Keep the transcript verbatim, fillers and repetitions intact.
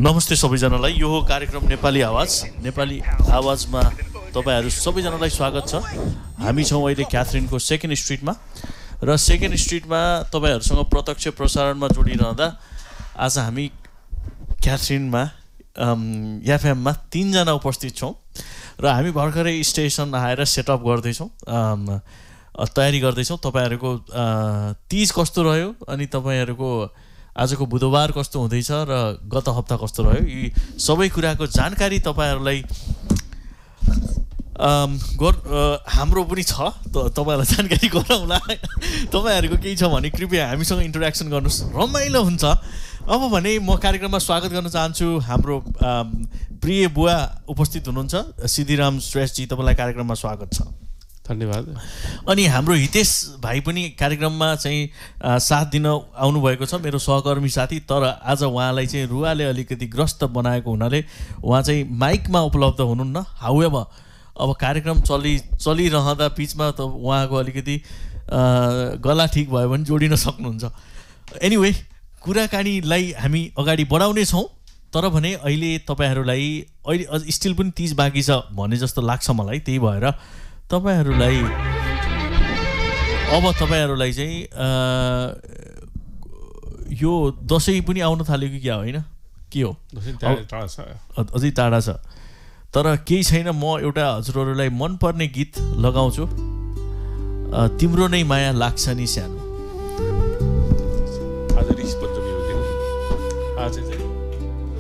नमस्ते सबैजनालाई। यो हो कार्यक्रम नेपाली आवाज। नेपाली आवाजमा तपाईहरू सबैजनालाई स्वागत छ। हामी छौँ अहिले क्याथरिनको सेकेन्ड स्ट्रिटमा र सेकेन्ड स्ट्रिटमा तपाईहरूसँग प्रत्यक्ष प्रसारणमा जोडिरहँदा आज हामी क्याथरिनमा एफएममा तीनजना उपस्थित छौँ र हामी भर्खरै स्टेसन आएर सेटअप गर्दैछौँ, तयारी गर्दैछौँ। तपाईँहरूको तीज कस्तो रह्यो अनि तपाईँहरूको आजको बुधबार कस्तो हुँदैछ र गत हप्ता कस्तो रह्यो, यी सबै कुराको जानकारी तपाईँहरूलाई गर हाम्रो पनि छ, तपाईँहरूलाई जानकारी गराउँला। तपाईँहरूको केही छ भने कृपया हामीसँग इन्टरेक्सन गर्नुहोस्, रमाइलो हुन्छ। अब भने म कार्यक्रममा स्वागत गर्न चाहन्छु हाम्रो प्रिय बुवा उपस्थित हुनुहुन्छ, सिद्धिराम श्रेष्ठजी, तपाईँलाई कार्यक्रममा स्वागत छ। धन्यवाद। अनि हाम्रो हितेश भाइ पनि कार्यक्रममा चाहिँ साथ दिन आउनुभएको छ, मेरो सहकर्मी साथी। तर आज उहाँलाई चाहिँ रुवाले अलिकति ग्रस्त बनाएको हुनाले उहाँ चाहिँ माइकमा उपलब्ध हुनुहुन्न। हाउएभर अब कार्यक्रम चलि चलिरहँदा बिचमा त उहाँको अलिकति गला ठिक भयो भने जोडिन सक्नुहुन्छ। एनिवे, कुराकानीलाई हामी अगाडि बढाउने छौँ। तर भने अहिले तपाईँहरूलाई अहिले स्टिल पनि तीज बाँकी छ भने जस्तो लाग्छ मलाई। त्यही भएर तपाईहरूलाई अब तपाईँहरूलाई चाहिँ यो दसैँ पनि आउन थाल्यो कि क्या, होइन के हो? अझै टाढा छ। तर केही छैन, म एउटा हजुरहरूलाई मनपर्ने गीत लगाउँछु, तिम्रो नै माया लाग्छ नि सानो। आज रिस पञ्चमी हो, आज चाहिँ